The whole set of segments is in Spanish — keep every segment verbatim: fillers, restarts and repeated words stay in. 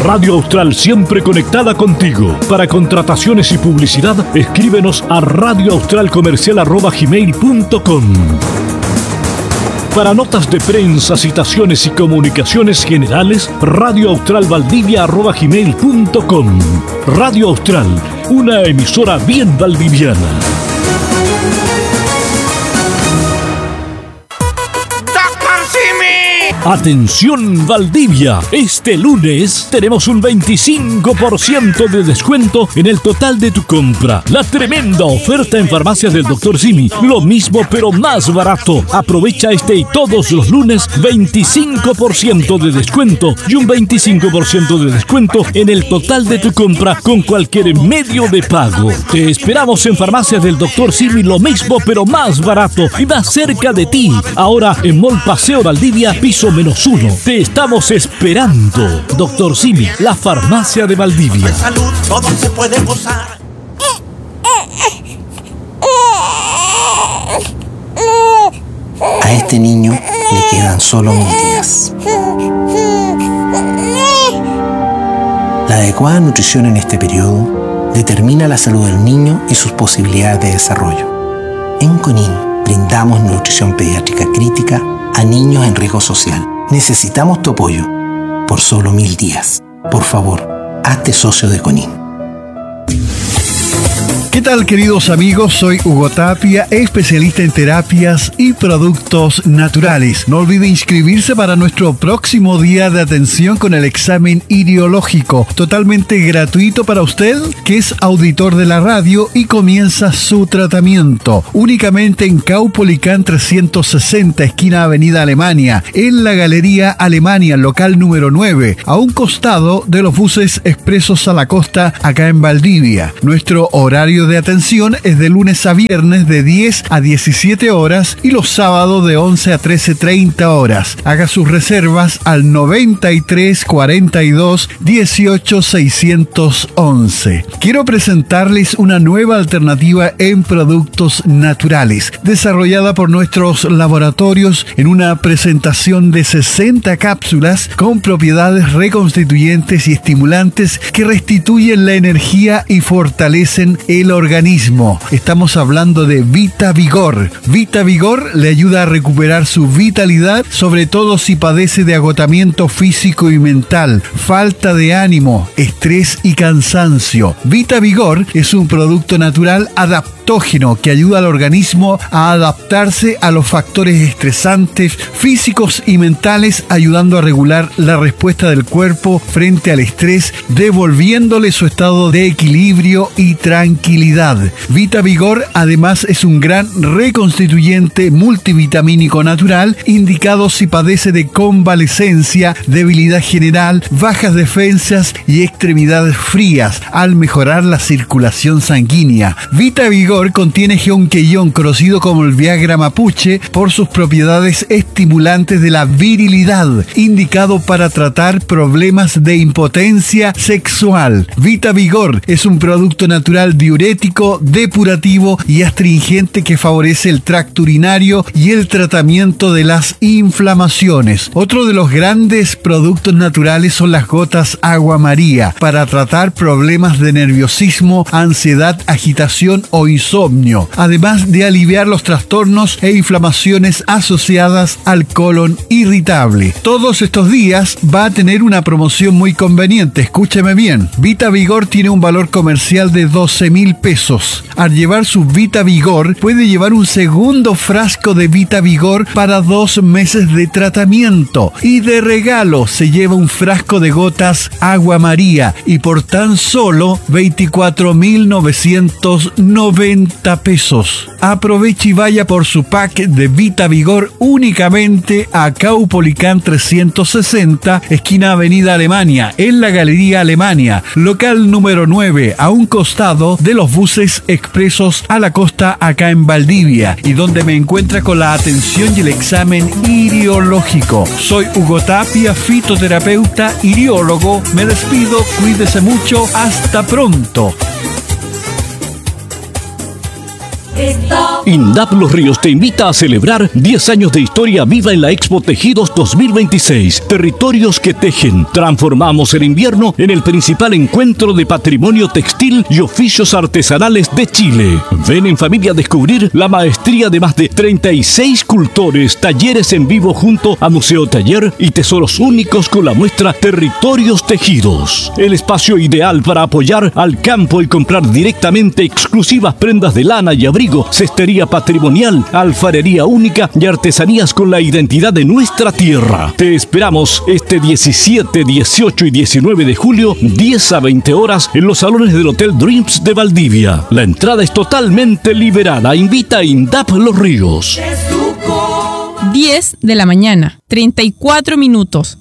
Radio Austral, siempre conectada contigo. Para contrataciones y publicidad, escríbenos a radioaustralcomercial arroba gmail punto com. Para notas de prensa, citaciones y comunicaciones generales, radioaustralvaldivia arroba gmail punto com. Radio Austral, una emisora bien valdiviana. Atención Valdivia, este lunes tenemos un veinticinco por ciento de descuento en el total de tu compra. La tremenda oferta en farmacias del doctor Simi, lo mismo pero más barato. Aprovecha este y todos los lunes veinticinco por ciento de descuento y un veinticinco por ciento de descuento en el total de tu compra con cualquier medio de pago. Te esperamos en farmacias del doctor Simi, lo mismo pero más barato y más cerca de ti. Ahora en Mall Paseo Valdivia, piso menos uno. Te estamos esperando. doctor Simi, la farmacia de Valdivia. Salud, todo se puede gozar. A este niño le quedan solo mil días. La adecuada nutrición en este periodo determina la salud del niño y sus posibilidades de desarrollo. En CONIN brindamos nutrición pediátrica crítica a niños en riesgo social. Necesitamos tu apoyo por solo mil días. Por favor, hazte socio de CONIN. ¿Qué tal, queridos amigos? Soy Hugo Tapia, especialista en terapias y productos naturales. No olvide inscribirse para nuestro próximo día de atención con el examen iridológico, totalmente gratuito para usted, que es auditor de la radio y comienza su tratamiento. Únicamente en Caupolicán trescientos sesenta, esquina Avenida Alemania, en la Galería Alemania, local número nueve, a un costado de los buses expresos a la costa, acá en Valdivia. Nuestro horario de atención es de lunes a viernes de diez a diecisiete horas y los sábados de once a trece treinta horas. Haga sus reservas al noventa y tres cuarenta y dos dieciocho seiscientos once. Quiero presentarles una nueva alternativa en productos naturales, desarrollada por nuestros laboratorios en una presentación de sesenta cápsulas con propiedades reconstituyentes y estimulantes que restituyen la energía y fortalecen el organismo. Estamos hablando de Vita Vigor. Vita Vigor le ayuda a recuperar su vitalidad, sobre todo si padece de agotamiento físico y mental, falta de ánimo, estrés y cansancio. Vita Vigor es un producto natural adaptógeno que ayuda al organismo a adaptarse a los factores estresantes físicos y mentales, ayudando a regular la respuesta del cuerpo frente al estrés, devolviéndole su estado de equilibrio y tranquilidad. Vita Vigor además es un gran reconstituyente multivitamínico natural, indicado si padece de convalescencia, debilidad general, bajas defensas y extremidades frías, al mejorar la circulación sanguínea. Vita Vigor contiene Geonqueyon, conocido como el Viagra mapuche por sus propiedades estimulantes de la virilidad, indicado para tratar problemas de impotencia sexual. Vita Vigor es un producto natural diurético, depurativo y astringente que favorece el tracto urinario y el tratamiento de las inflamaciones. Otro de los grandes productos naturales son las gotas Agua María, para tratar problemas de nerviosismo, ansiedad, agitación o insomnio, además de aliviar los trastornos e inflamaciones asociadas al colon irritable. Todos estos días va a tener una promoción muy conveniente, escúcheme bien. Vita Vigor tiene un valor comercial de doce mil pesos. Al llevar su Vita Vigor, puede llevar un segundo frasco de Vita Vigor para dos meses de tratamiento. Y de regalo se lleva un frasco de gotas Agua María y por tan solo veinticuatro mil novecientos noventa pesos. Aproveche y vaya por su pack de Vita Vigor únicamente a Caupolicán trescientos sesenta, esquina Avenida Alemania, en la Galería Alemania, local número nueve, a un costado de los buses expresos a la costa, acá en Valdivia, y donde me encuentra con la atención y el examen iriológico. Soy Hugo Tapia, fitoterapeuta, iriólogo. Me despido, cuídese mucho, hasta pronto. Stop. INDAP Los Ríos te invita a celebrar diez años de historia viva en la Expo Tejidos dos mil veintiséis. Territorios que tejen. Transformamos el invierno en el principal encuentro de patrimonio textil y oficios artesanales de Chile. Ven en familia a descubrir la maestría de más de treinta y seis cultores, talleres en vivo junto a Museo Taller y tesoros únicos con la muestra Territorios Tejidos. El espacio ideal para apoyar al campo y comprar directamente exclusivas prendas de lana y abrigo, cestería patrimonial, alfarería única y artesanías con la identidad de nuestra tierra. Te esperamos este diecisiete, dieciocho y diecinueve de julio, diez a veinte horas, en los salones del Hotel Dreams de Valdivia. La entrada es totalmente liberada. Invita a INDAP Los Ríos. diez de la mañana, treinta y cuatro minutos.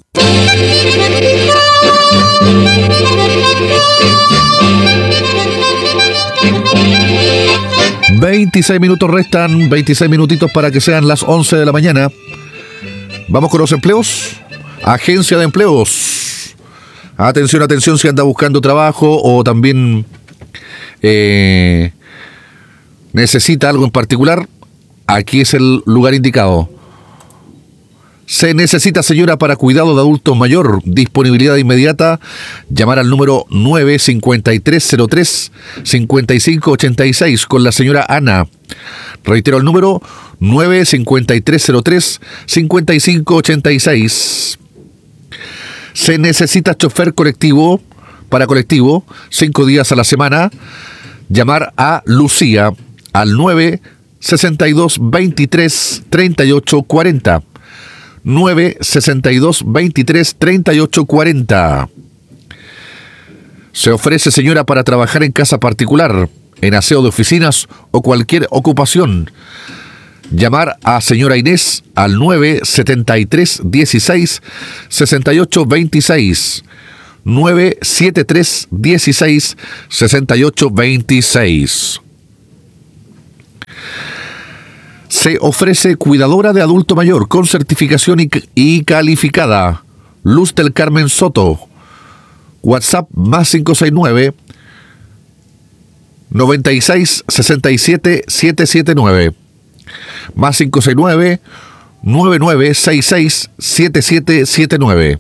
veintiséis minutos restan, veintiséis minutitos para que sean las once de la mañana. Vamos con los empleos. Agencia de empleos. Atención, atención, si anda buscando trabajo o también eh, necesita algo en particular, aquí es el lugar indicado. Se necesita, señora, para cuidado de adultos mayor. Disponibilidad inmediata. Llamar al número nueve cinco tres cero tres, cinco cinco ocho seis con la señora Ana. Reitero el número nueve cinco tres cero tres, cinco cinco ocho seis. Se necesita chofer colectivo para colectivo, cinco días a la semana. Llamar a Lucía al nueve sesenta y dos veintitrés treinta y ocho cuarenta. nueve sesenta y dos veintitrés treinta y ocho cuarenta. Se ofrece, señora, para trabajar en casa particular, en aseo de oficinas o cualquier ocupación. Llamar a señora Inés al nueve setenta y tres dieciséis sesenta y ocho veintiséis. nueve setenta y tres dieciséis sesenta y ocho veintiséis. Se ofrece cuidadora de adulto mayor con certificación y, y calificada. Luz del Carmen Soto. WhatsApp más cinco seis nueve, noventa y seis, sesenta y siete, setecientos setenta y nueve. Más cinco seis nueve, noventa y nueve, sesenta y seis, setenta y siete setenta y nueve.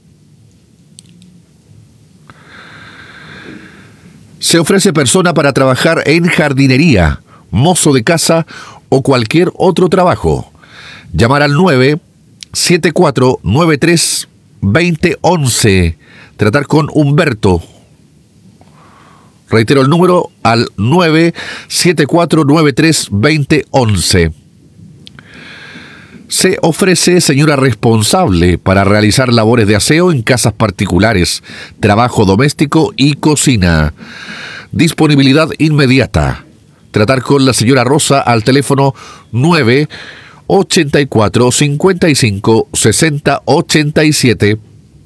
Se ofrece persona para trabajar en jardinería, mozo de casa o cualquier otro trabajo. Llamar al nueve setenta y cuatro noventa y tres veinte once. Tratar con Humberto. Reitero el número al nueve setenta y cuatro noventa y tres veinte once. Se ofrece señora responsable para realizar labores de aseo en casas particulares, trabajo doméstico y cocina. Disponibilidad inmediata. Tratar con la señora Rosa al teléfono nueve ochenta y cuatro cincuenta y cinco sesenta ochenta y siete.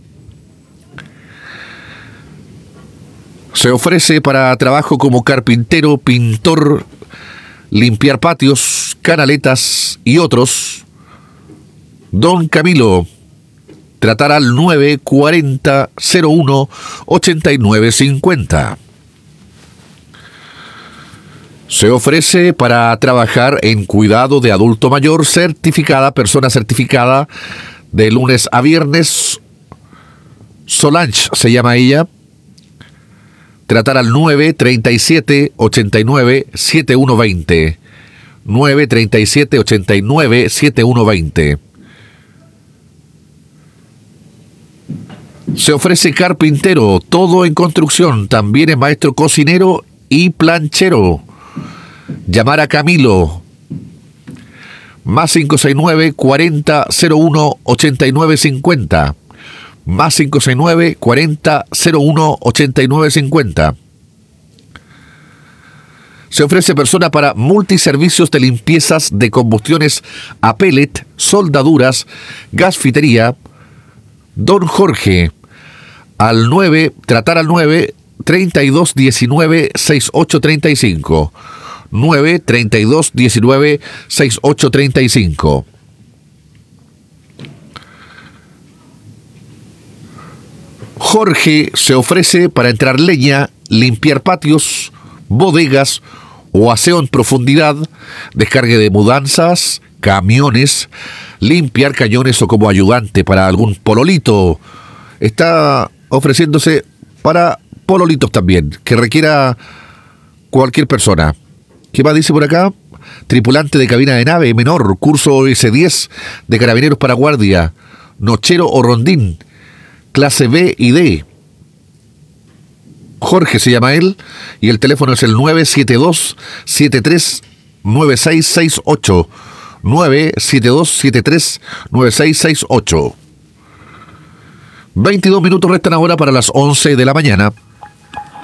Se ofrece para trabajo como carpintero, pintor, limpiar patios, canaletas y otros. Don Camilo. Tratar al nueve cuarenta cero uno ochenta y nueve cincuenta. Se ofrece para trabajar en cuidado de adulto mayor certificada, persona certificada, de lunes a viernes. Solange se llama ella. Tratar al nueve treinta y siete ochenta y nueve setenta y uno veinte. nueve treinta y siete ochenta y nueve setenta y uno veinte. Se ofrece carpintero, todo en construcción. También es maestro cocinero y planchero. Llamar a Camilo. Más cinco seis nueve cuarenta cero uno ochenta y nueve cincuenta. Más cinco seis nueve cuarenta cero uno ochenta y nueve cincuenta. Se ofrece persona para multiservicios de limpiezas de combustiones a pellet, soldaduras, gasfitería. Don Jorge. Al nueve, tratar al nueve treinta y dos diecinueve sesenta y ocho treinta y cinco. nueve treinta y dos diecinueve sesenta y ocho treinta y cinco. Jorge se ofrece para entrar leña, limpiar patios, bodegas o aseo en profundidad, descargue de mudanzas, camiones, limpiar cañones o como ayudante para algún pololito. Está ofreciéndose para pololitos también, que requiera cualquier persona. ¿Qué más dice por acá? Tripulante de cabina de nave menor, curso S diez de carabineros para guardia, nochero o rondín, clase B y D. Jorge se llama él, y el teléfono es el nueve siete dos, siete tres nueve seis seis ocho. nueve siete dos, siete tres nueve seis seis ocho. veintidós minutos restan ahora para las once de la mañana.